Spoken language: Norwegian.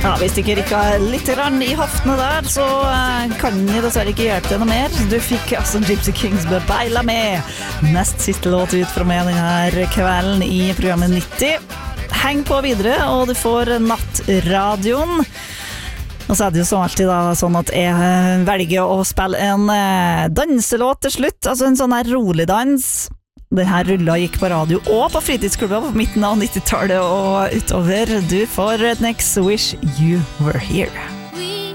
Ja, hvis det ikke rikket litt grann I hoftene der, så kan jeg dessverre ikke hjelpe deg noe mer. Du fikk altså Gypsy Kings med Baila med. Nest siste låt ut fra meg denne kvelden I programmet 90. Heng på videre, og du får nattradioen. Og så det jo som alltid da, sånn at jeg velger å spille en danselåt til slutt, altså en sånn her rolig dans. Det her rullet gikk på radio og på fritidsklubben på midten av 90-tallet og utover. Du får Rednecks Wish You Were Here.